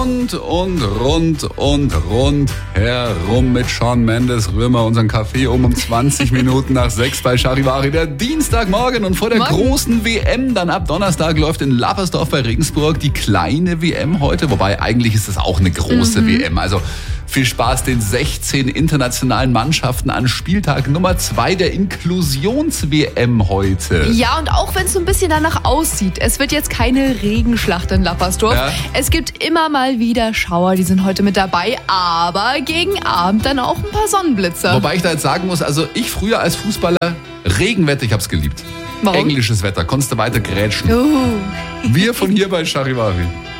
rund herum mit Shawn Mendes rühren wir unseren Kaffee um 20 Minuten nach 6 bei Charivari. Der Dienstagmorgen und vor der großen WM dann ab Donnerstag läuft in Lappersdorf bei Regensburg die kleine WM heute. Wobei eigentlich ist es auch eine große WM. Also viel Spaß den 16 internationalen Mannschaften an Spieltag Nummer 2 der Inklusions-WM heute. Ja, und auch wenn es so ein bisschen danach aussieht, es wird jetzt keine Regenschlacht in Lappersdorf. Ja. Es gibt immer mal wieder Schauer, die sind heute mit dabei, aber gegen Abend dann auch ein paar Sonnenblitze. Wobei ich da jetzt sagen muss, also ich früher als Fußballer, Regenwetter, ich hab's geliebt. Warum? Englisches Wetter, konntest du weiter grätschen. Oh. Wir von hier bei Charivari.